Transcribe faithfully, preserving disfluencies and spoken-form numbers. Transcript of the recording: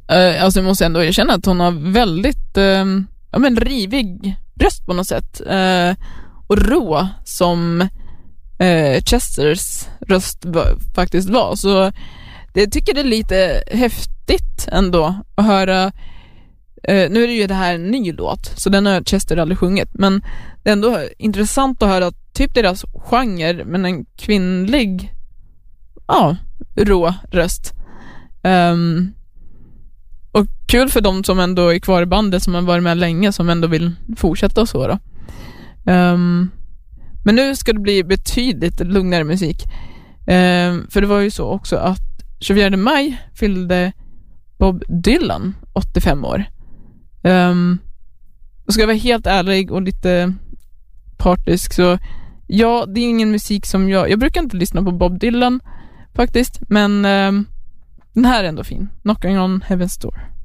Uh, alltså jag måste ändå erkänna att hon har väldigt uh, ja, men rivig röst på något sätt. Uh, och rå som uh, Chesters röst var, faktiskt var. Så det tycker det är lite häftigt ändå att höra. Uh, nu är det ju det här en ny låt, så den har Chester aldrig sjungit. Men det är ändå intressant att höra typ deras genre, men en kvinnlig ja, rå röst. Um, och kul för de som ändå är kvar i bandet, som har varit med länge, som ändå vill fortsätta och så då. Um, men nu ska det bli betydligt lugnare musik. Um, för det var ju så också att tjugofjärde maj fyllde Bob Dylan åttiofem år. Um, och ska jag vara helt ärlig och lite partisk, så ja, det är ingen musik som jag... Jag brukar inte lyssna på Bob Dylan faktiskt, men um, den här är ändå fin. Knocking on Heaven's Door.